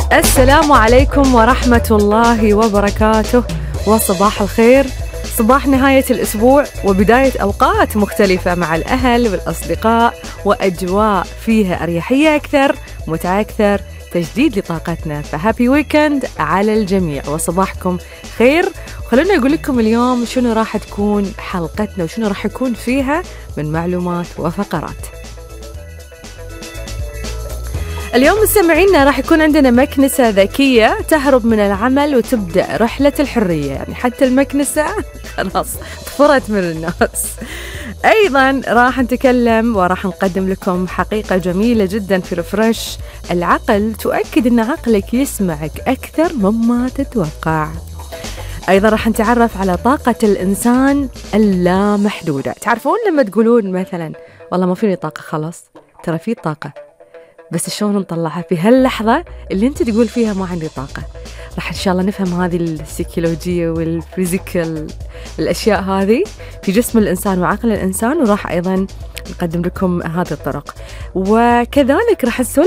السلام عليكم ورحمة الله وبركاته، وصباح الخير. صباح نهاية الأسبوع وبداية أوقات مختلفة مع الأهل والأصدقاء، وأجواء فيها أريحية أكثر، متعة أكثر، تجديد لطاقتنا. فهابي ويكند على الجميع وصباحكم خير. خلونا أقول لكم اليوم شنو راح تكون حلقتنا وشنو راح يكون فيها من معلومات وفقرات. اليوم مستمعينا راح يكون عندنا مكنسة ذكية تهرب من العمل وتبدأ رحلة الحرية، يعني حتى المكنسة خلاص طفرت من الناس. أيضا راح نتكلم وراح نقدم لكم حقيقة جميلة جدا في ريفرش العقل، تؤكد أن عقلك يسمعك أكثر مما تتوقع. أيضا راح نتعرف على طاقة الإنسان اللامحدودة. تعرفون لما تقولون مثلا والله ما فيني طاقة، خلاص ترى في طاقة، بس شلون نطلعها في هاللحظة اللي انت تقول فيها ما عندي طاقة. راح ان شاء الله نفهم هذه السيكولوجية والفيزيكال، الاشياء هذه في جسم الانسان وعقل الانسان، وراح ايضا نقدم لكم هذه الطرق، وكذلك راح نسولف